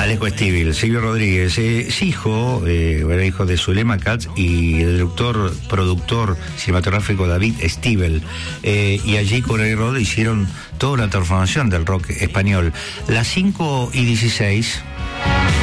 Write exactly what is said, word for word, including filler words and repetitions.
Alejo Stivel, Silvio Rodríguez, eh, es hijo, eh, era hijo de Zulema Katz y el director, productor cinematográfico David Stivel, eh, y allí con el Rod hicieron toda una transformación del rock español. Las cinco y dieciséis